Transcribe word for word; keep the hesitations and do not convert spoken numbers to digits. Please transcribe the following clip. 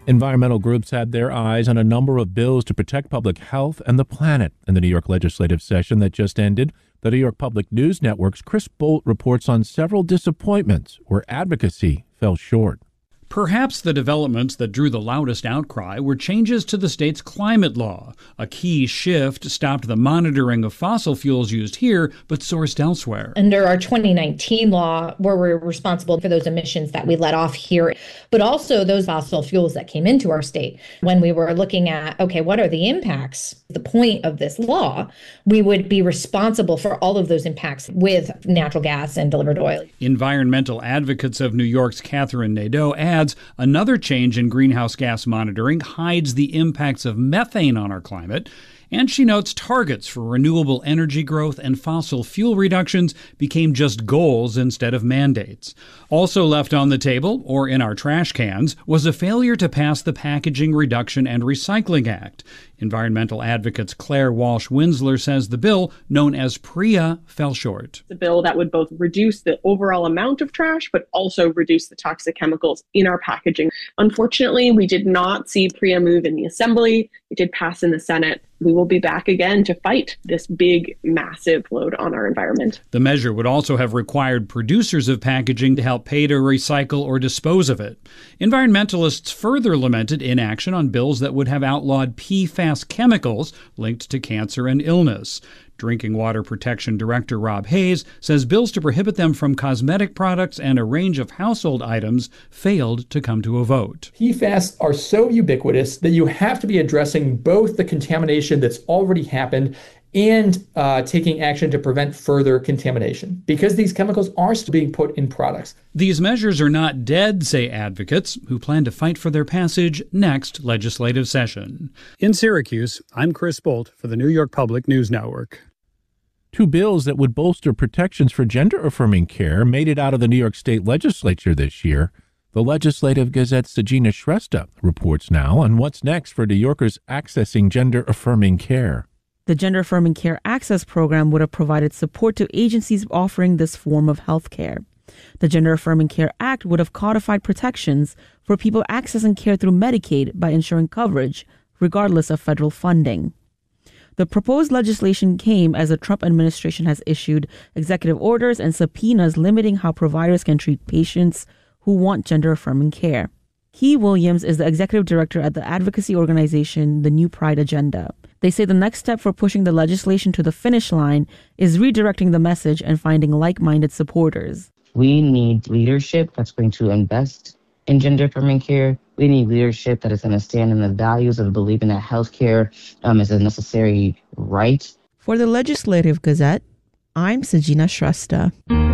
Environmental groups had their eyes on a number of bills to protect public health and the planet in the New York legislative session that just ended. The New York Public News Network's Chris Bolt reports on several disappointments where advocacy fell short. Perhaps the developments that drew the loudest outcry were changes to the state's climate law. A key shift stopped the monitoring of fossil fuels used here, but sourced elsewhere. Under our twenty nineteen law, where we're responsible for those emissions that we let off here, but also those fossil fuels that came into our state. When we were looking at, okay, what are the impacts? The point of this law, we would be responsible for all of those impacts with natural gas and delivered oil. Environmental advocates of New York's Catherine Nadeau adds another change in greenhouse gas monitoring hides the impacts of methane on our climate. And she notes targets for renewable energy growth and fossil fuel reductions became just goals instead of mandates. Also left on the table, or in our trash cans, was a failure to pass the Packaging Reduction and Recycling Act. Environmental advocates Claire Walsh-Winsler says the bill, known as PREA, fell short. It's a bill that would both reduce the overall amount of trash, but also reduce the toxic chemicals in our packaging. Unfortunately, we did not see PREA move in the Assembly. It did pass in the Senate. We will be back again to fight this big, massive load on our environment. The measure would also have required producers of packaging to help pay to recycle or dispose of it. Environmentalists further lamented inaction on bills that would have outlawed P FAS chemicals linked to cancer and illness. Drinking Water Protection Director Rob Hayes says bills to prohibit them from cosmetic products and a range of household items failed to come to a vote. P FAS are so ubiquitous that you have to be addressing both the contamination that's already happened and uh, taking action to prevent further contamination, because these chemicals are still being put in products. These measures are not dead, say advocates, who plan to fight for their passage next legislative session. In Syracuse, I'm Chris Bolt for the New York Public News Network. Two bills that would bolster protections for gender-affirming care made it out of the New York State Legislature this year. The Legislative Gazette's Sajina Shrestha reports now on what's next for New Yorkers accessing gender-affirming care. The Gender Affirming Care Access Program would have provided support to agencies offering this form of health care. The Gender Affirming Care Act would have codified protections for people accessing care through Medicaid by ensuring coverage, regardless of federal funding. The proposed legislation came as the Trump administration has issued executive orders and subpoenas limiting how providers can treat patients who want gender-affirming care. Key Williams is the executive director at the advocacy organization The New Pride Agenda. They say the next step for pushing the legislation to the finish line is redirecting the message and finding like-minded supporters. We need leadership that's going to invest in gender-affirming care. We need leadership that is going to stand in the values of believing that healthcare um, is a necessary right. For the Legislative Gazette, I'm Sajina Shrestha.